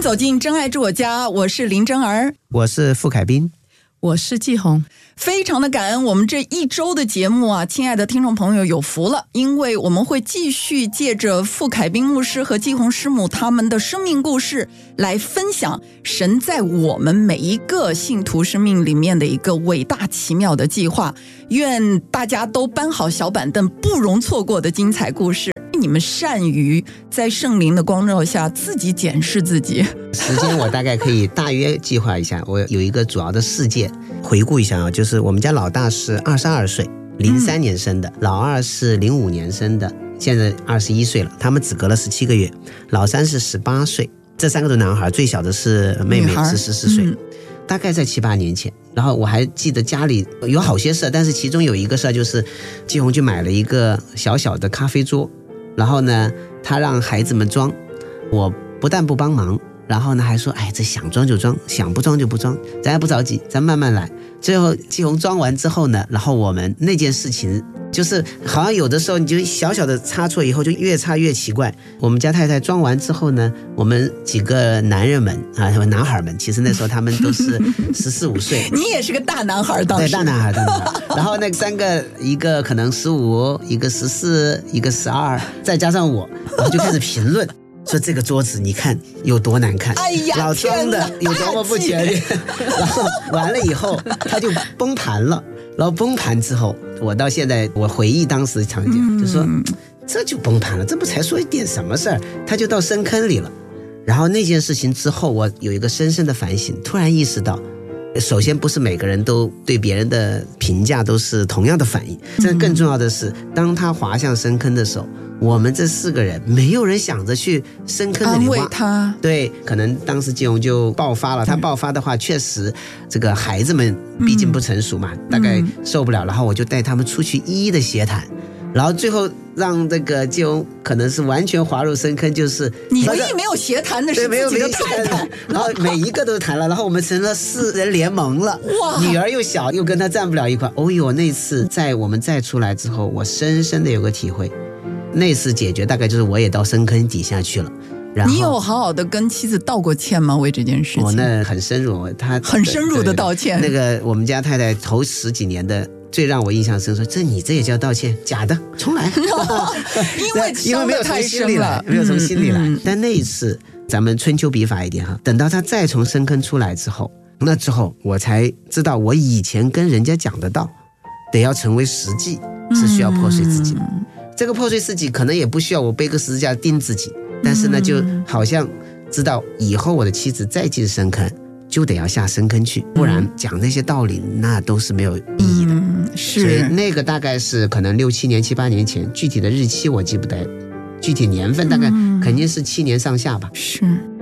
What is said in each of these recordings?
走进真爱住我家，我是林真儿， 我是傅凯斌， 我是季红。 非常的感恩我们这一周的节目啊，亲爱的听众朋友有福了，因为我们会继续借着傅凯斌牧师和季红师母他们的生命故事来分享神在我们每一个信徒生命里面的一个伟大奇妙的计划。愿大家都搬好小板凳，不容错过的精彩故事。你们善于在圣灵的光照下自己检视自己。 时间我大概可以大约计划一下，我有一个主要的事件回顾一下啊，就是我们家老大是22岁，03年生的，老二是05年生的，现在21岁了，他们只隔了17个月。老三是18岁，这3个都男孩，最小的是妹妹是14岁。大概在7、8年前，然后我还记得家里有好些事，但是其中有一个事就是季红去买了一个小小的咖啡桌，然后呢他让孩子们装，我不但不帮忙，然后呢还说这想装就装，想不装就不装，咱也不着急，咱慢慢来。最后季红装完之后呢，然后我们那件事情就是好像有的时候你就小小的差错以后就越差越奇怪。我们家太太装完之后呢，我们几个男人们男孩们，其实那时候他们都是14、15岁。 你也是个大男孩当时。 对，大男孩。然后那3个，一个可能15，一个14，一个12，再加上我，然后就开始评论。说这个桌子你看有多难看，老装的有多么不全面。然后完了以后他就崩盘了，然后崩盘之后我到现在我回忆当时场景，就说这就崩盘了，这不才说一点什么事儿，他就到深坑里了。然后那件事情之后我有一个深深的反省，突然意识到首先不是每个人都对别人的评价都是同样的反应，这更重要的是当他滑向深坑的时候，我们这4个人没有人想着去深坑那里安慰他。 对，可能当时季红就爆发了，他爆发的话确实这个孩子们毕竟不成熟嘛，大概受不了，然后我就带他们出去一一的协谈，然后最后让这个季红可能是完全滑入深坑，就是你唯一没有协谈的是自己的太太， 然后每一个都谈了，然后我们成了4人联盟了。哇，女儿又小，又跟他站不了一块。哦哟，那次在我们再出来之后，我深深的有个体会，那次解决大概就是我也到深坑底下去了。然后你有好好的跟妻子道过歉吗？为这件事情？ 那很深入，他很深入的道歉。 那个我们家太太头10几年的。最让我印象深说，你这也叫道歉？假的，重来。因为没有从心里来，没有从心里来。但那一次，咱们春秋笔法一点哈，等到他再从深坑出来之后，那之后我才知道，我以前跟人家讲的道，得要成为实际，是需要破碎自己的。这个破碎自己，可能也不需要我背个十字架钉自己，但是呢，就好像知道以后我的妻子再进深坑，就得要下深坑去，不然讲那些道理那都是没有意义的。 是， 所以那个大概是可能6、7年、7、8年前，具体的日期我记不得，具体年份大概肯定是7年上下吧。 是。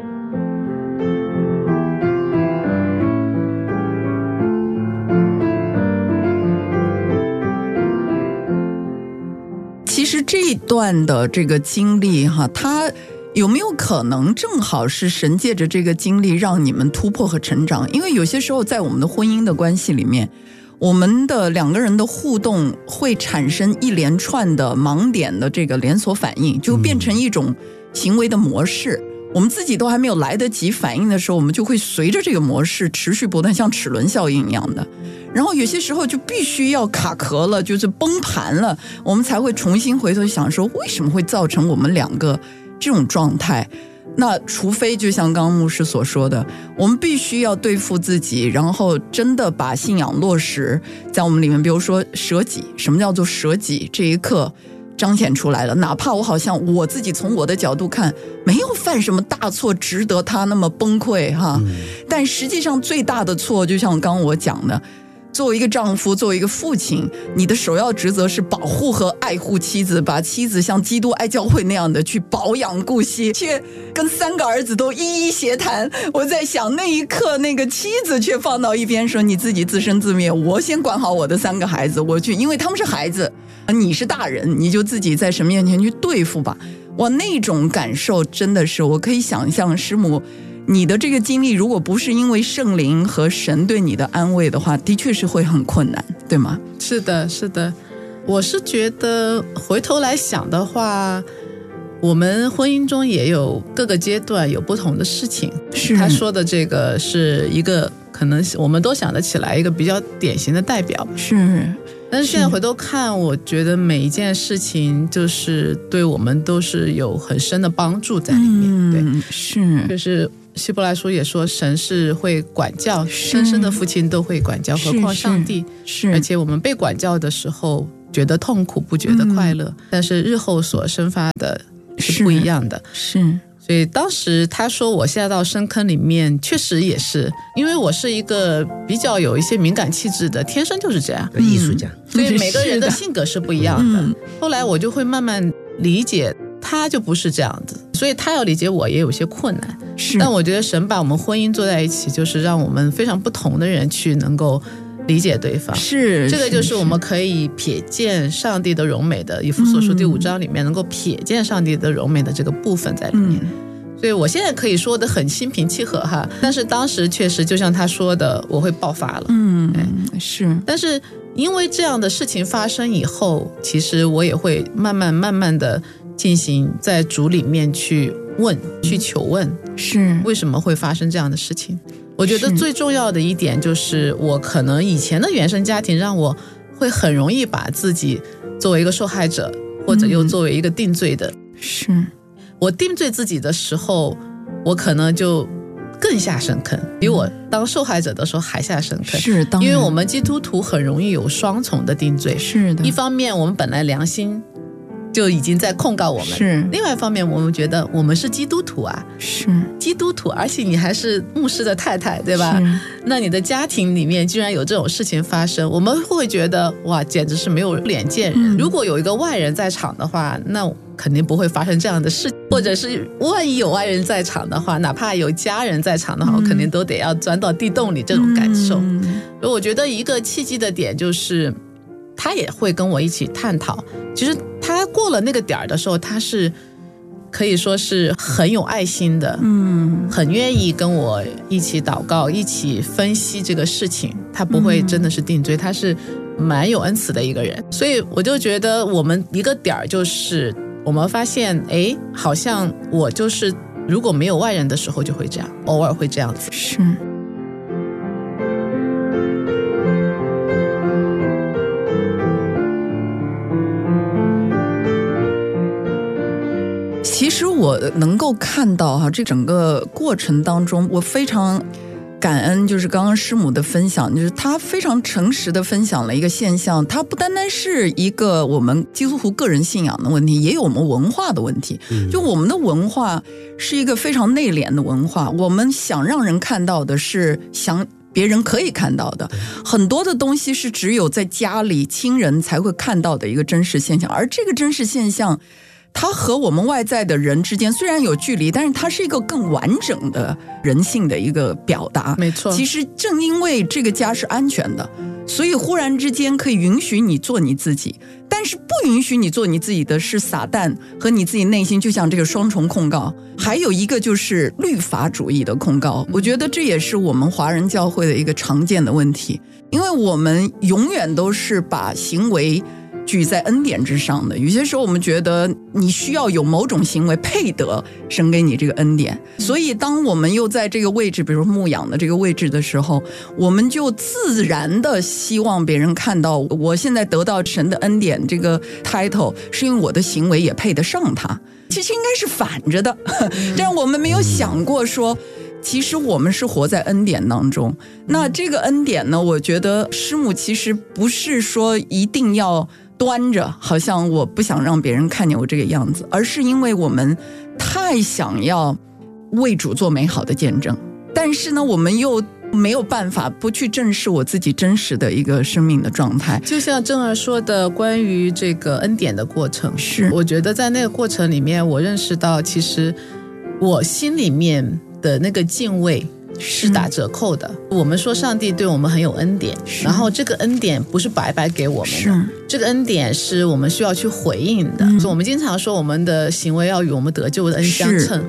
其实这一段的这个经历哈，它有没有可能正好是神借着这个经历让你们突破和成长？因为有些时候在我们的婚姻的关系里面，我们的2个人的互动会产生一连串的盲点的这个连锁反应，就变成一种行为的模式。我们自己都还没有来得及反应的时候，我们就会随着这个模式持续不断，像齿轮效应一样的。然后有些时候就必须要卡壳了，就是崩盘了，我们才会重新回头想说，为什么会造成我们2个这种状态？那除非就像刚刚牧师所说的，我们必须要对付自己，然后真的把信仰落实在我们里面。比如说舍己，什么叫做舍己？这一刻彰显出来了，哪怕我好像我自己从我的角度看没有犯什么大错值得他那么崩溃哈，但实际上最大的错就像刚刚我讲的，作为一个丈夫，作为一个父亲，你的首要职责是保护和爱护妻子，把妻子像基督爱教会那样的去保养顾惜，却跟3个儿子都一一协谈。我在想那一刻，那个妻子却放到一边说，你自己自生自灭，我先管好我的3个孩子，我去，因为他们是孩子，你是大人，你就自己在神面前去对付吧。哇，那种感受真的是我可以想象，师母你的这个经历如果不是因为圣灵和神对你的安慰的话，的确是会很困难，对吗？ 是的，是的。我是觉得回头来想的话， 我们婚姻中也有各个阶段有不同的事情， 是他说的这个是一个可能我们都想得起来一个比较典型的代表， 是。 但是现在回头看，我觉得每一件事情就是对我们都是有很深的帮助在里面。对， 是， 就是希伯来书也说神是会管教，生身的父亲都会管教，何况上帝。 是， 而且我们被管教的时候觉得痛苦不觉得快乐，但是日后所生发的是不一样的。 是， 所以当时他说我下到深坑里面，确实也是因为我是一个比较有一些敏感气质的，天生就是这样， 艺术家， 所以每个人的性格是不一样的。后来我就会慢慢理解他就不是这样子，所以他要理解我也有些困难。 是， 但我觉得神把我们婚姻坐在一起，就是让我们非常不同的人去能够理解对方。 是， 这个就是我们可以瞥见上帝的荣美的，以弗所书第5章里面能够瞥见上帝的荣美的这个部分在里面。所以我现在可以说的很心平气和哈，但是当时确实就像他说的，我会爆发了。 是。 但是因为这样的事情发生以后，其实我也会慢慢的进行在主里面去问，去求问， 是为什么会发生这样的事情。我觉得最重要的一点就是我可能以前的原生家庭让我会很容易把自己作为一个受害者，或者又作为一个定罪的。 是， 我定罪自己的时候，我可能就更下深坑，比我当受害者的时候还下深坑。 是，当然， 因为我们基督徒很容易有双重的定罪。 是的， 一方面我们本来良心就已经在控告我们， 是， 另外一方面我们觉得我们是基督徒啊， 是基督徒，而且你还是牧师的太太，对吧？那你的家庭里面居然有这种事情发生，我们会觉得哇，简直是没有脸见人。如果有一个外人在场的话，那肯定不会发生这样的事，或者是万一有外人在场的话，哪怕有家人在场的话，我肯定都得要钻到地洞里，这种感受。所以我觉得一个契机的点就是他也会跟我一起探讨，其实他过了那个点儿的时候，他是可以说是很有爱心的，很愿意跟我一起祷告，一起分析这个事情，他不会真的是定罪，他是蛮有恩慈的一个人。所以我就觉得我们一个点儿就是我们发现，哎，好像我就是如果没有外人的时候就会这样，偶尔会这样子。 是。其实我能够看到哈，这整个过程当中，我非常感恩，就是刚刚师母的分享，就是她非常诚实的分享了一个现象，它不单单是一个我们基督徒个人信仰的问题，也有我们文化的问题。就我们的文化是一个非常内敛的文化，我们想让人看到的是想别人可以看到的，很多的东西是只有在家里亲人才会看到的一个真实现象，而这个真实现象它和我们外在的人之间虽然有距离，但是它是一个更完整的人性的一个表达。 没错， 其实正因为这个家是安全的，所以忽然之间可以允许你做你自己，但是不允许你做你自己的是撒旦和你自己内心，就像这个双重控告。还有一个就是律法主义的控告，我觉得这也是我们华人教会的一个常见的问题，因为我们永远都是把行为举在恩典之上的，有些时候我们觉得你需要有某种行为配得神给你这个恩典，所以当我们又在这个位置，比如说牧养的这个位置的时候，我们就自然的希望别人看到我现在得到神的恩典这个 title 是因为我的行为也配得上它，其实应该是反着的，这样我们没有想过说其实我们是活在恩典当中。那这个恩典呢，我觉得师母其实不是说一定要端着好像我不想让别人看见我这个样子，而是因为我们太想要为主做美好的见证，但是呢我们又没有办法不去正视我自己真实的一个生命的状态。 就像正儿说的关于这个恩典的过程， 是我觉得在那个过程里面我认识到其实我心里面的那个敬畏是打折扣的。我们说上帝对我们很有恩典，然后这个恩典不是白白给我们的，这个恩典是我们需要去回应的。所以我们经常说我们的行为要与我们得救的恩相称，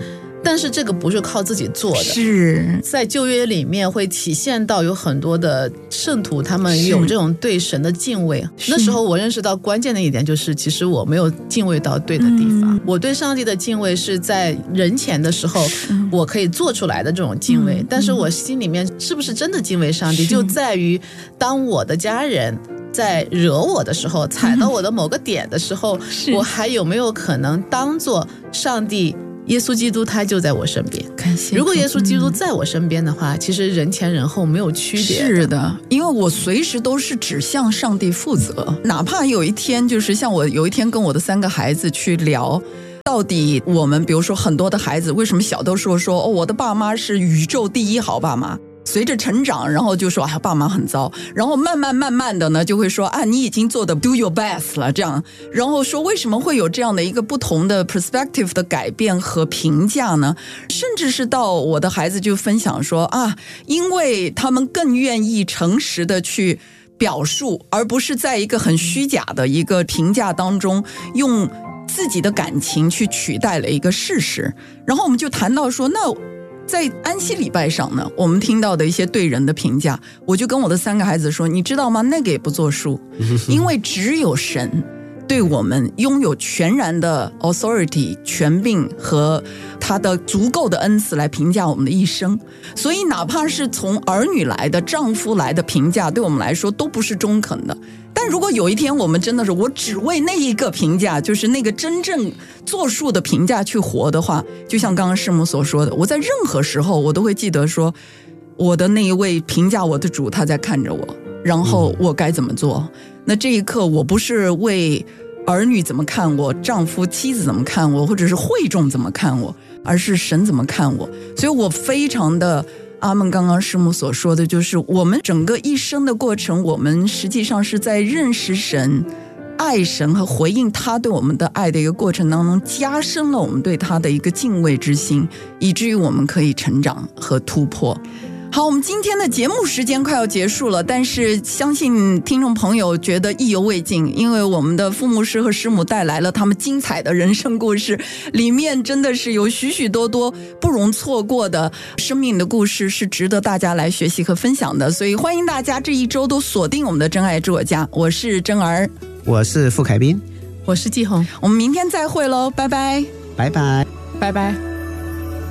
但是这个不是靠自己做的， 是在旧约里面会体现到有很多的圣徒他们有这种对神的敬畏。那时候我认识到关键的一点就是，其实我没有敬畏到对的地方。我对上帝的敬畏是在人前的时候我可以做出来的这种敬畏，但是我心里面是不是真的敬畏上帝，就在于当我的家人在惹我的时候，踩到我的某个点的时候，我还有没有可能当作上帝耶稣基督他就在我身边。如果耶稣基督在我身边的话，其实人前人后没有区别。 是的，因为我随时都是只向上帝负责，哪怕有一天就是像我有一天跟我的3个孩子去聊，到底我们比如说很多的孩子为什么小的时候说我的爸妈是宇宙第一好爸妈，随着成长然后就说爸妈很糟，然后慢慢的呢就会说你已经做的 do your best 了这样，然后说为什么会有这样的一个不同的 perspective 的改变和评价呢？甚至是到我的孩子就分享说因为他们更愿意诚实的去表述，而不是在一个很虚假的一个评价当中用自己的感情去取代了一个事实。然后我们就谈到说，那在安息礼拜上呢，我们听到的一些对人的评价，我就跟我的3个孩子说，你知道吗？那个也不作数，因为只有神对我们拥有全然的 authority 权柄和他的足够的恩赐来评价我们的一生，所以哪怕是从儿女来的丈夫来的评价，对我们来说都不是中肯的。但如果有一天我们真的是我只为那一个评价，就是那个真正作数的评价去活的话，就像刚刚师母所说的，我在任何时候我都会记得说，我的那一位评价我的主他在看着我，然后我该怎么做。那这一刻我不是为儿女怎么看我，丈夫妻子怎么看我，或者是会众怎么看我，而是神怎么看我。所以我非常的阿们刚刚师母所说的，就是我们整个一生的过程，我们实际上是在认识神、爱神和回应他对我们的爱的一个过程当中，加深了我们对他的一个敬畏之心，以至于我们可以成长和突破。好，我们今天的节目时间快要结束了，但是相信听众朋友觉得意犹未尽，因为我们的副牧师和师母带来了他们精彩的人生故事，里面真的是有许许多多不容错过的生命的故事，是值得大家来学习和分享的。所以欢迎大家这一周都锁定我们的真爱住我家，我是真儿， 我是傅凯斌， 我是季红， 我们明天再会喽，拜拜， 拜拜， 拜拜。